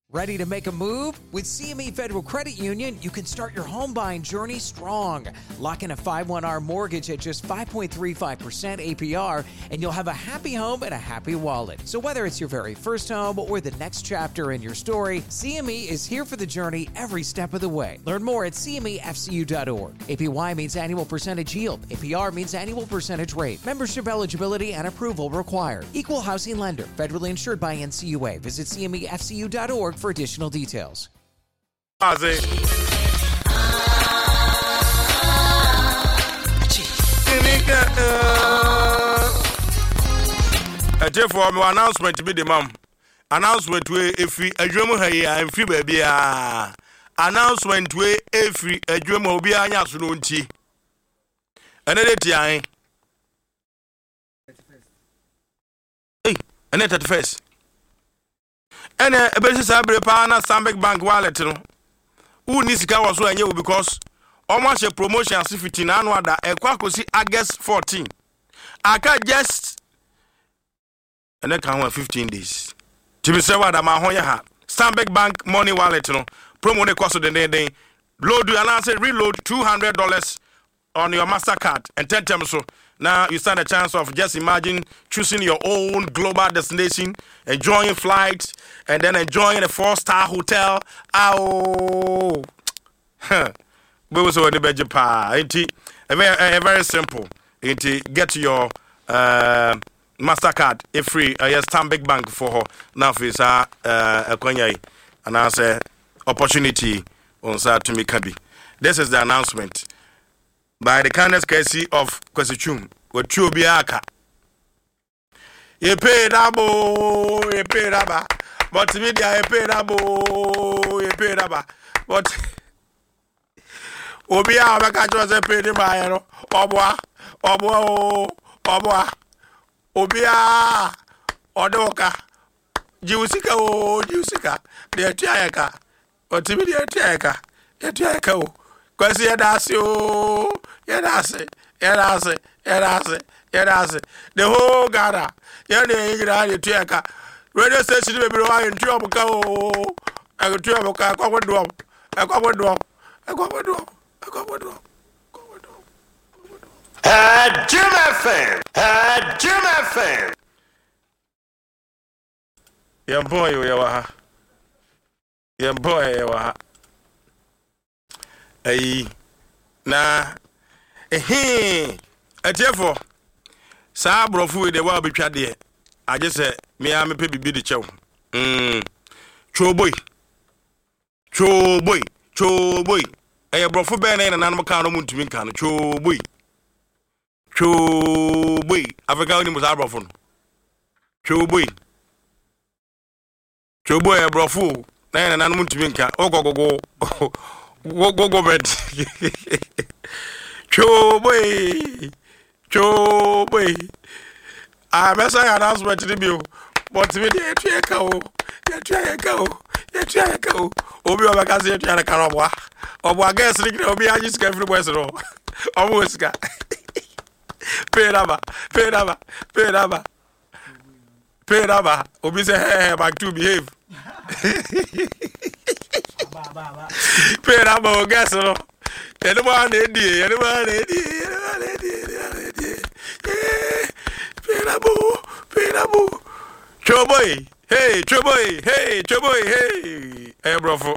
Ready to make a move? With CME Federal Credit Union, you can start your home buying journey strong. Lock in a 5/1R mortgage at just 5.35% APR, and you'll have a happy home and a happy wallet. So whether it's your very first home or the next chapter in your story, CME is here for the journey every step of the way. Learn more at cmefcu.org. APY means annual percentage yield. APR means annual percentage rate. Membership eligibility and approval required. Equal housing lender. Federally insured by NCUA. Visit cmefcu.org for additional details. For my announcement to be the mom. Announcement way if we a drum and free baby. Announcement way if we a drum will be a yasununti. Another time. Hey, another at first. And a basis I prepare na Stanbic Bank wallet. Who needs to was when you because almost a promotion 15 annual that a quack August 14. I can just and then can 15 days. To be said what I'm a Stanbic Bank money wallet. Promo the cost of the day. Load you and I say reload $200 on your MasterCard and 10 times so. Now you stand a chance of just imagine choosing your own global destination, enjoying flights, and then enjoying a 4-star hotel. Oh, we was on the budget pa. Very simple. Get your MasterCard a free. Yes, Stanbic Bank for her. Now for a konya and I say opportunity on sa to me kabi. This is the announcement. By the kindness courtesy of Kwesichum, with Chubiaka. You pay double, but media, you pay double, but Obia, I was a pay the buyer, Obia, Odoka, Jusika, the Tiaka, or Timidia Tiaka, Kwesi Yadasio, Yadase. The whole Gada, Yadi Tiaka. Radio station will be in trouble. I go trouble, I go Jim FM. Young boy, you are. Young boy, you are. Na therefore sa brofu de wa betwa de I just say me am pe bibi de chew choboy e brofu be na nanam kan no muntumi kan no choboy Africa ni musa brofu no choboy e brofu na nanam muntumi kan ogogogo Go Choboy. I mess I announcement to the bill, but me the Triaco. Obi Obakazi Triacarabwa. Or guess Obi I just came from Western. Almost got Pedaba. Obi say, hey, back to behave. Pedaba, guess no. Anyone, Pedabu. Choboy, hey, hey, brofo.